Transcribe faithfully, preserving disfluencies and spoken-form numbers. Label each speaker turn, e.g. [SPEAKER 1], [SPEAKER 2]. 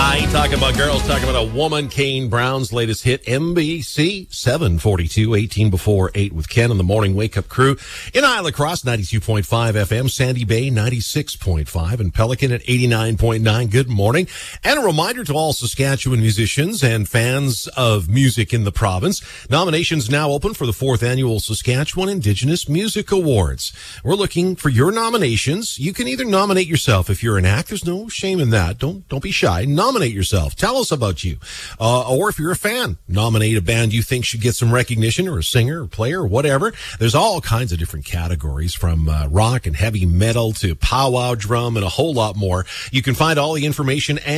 [SPEAKER 1] ain't talking about girls, talking about a woman. Kane Brown's latest hit, M B C, seven forty-two, eighteen before eight with Ken and the Morning Wake Up Crew. In Isla Cross, ninety-two point five F M, Sandy Bay, ninety-six point five, and Pelican at eighty-nine point nine. Good morning. And a reminder to all Saskatchewan musicians and fans of music in the province. Nominations now open for the fourth annual Saskatchewan Indigenous Music Awards. We're looking for your nominations. You can either nominate yourself if you're an act. There's no shame in that. Don't don't be shy. Nominate yourself. Tell us about you. Uh, or if you're a fan, nominate a band you think should get some recognition, or a singer or player or whatever. There's all kinds of different categories, from uh, rock and heavy metal to powwow drum and a whole lot more. You can find all the information and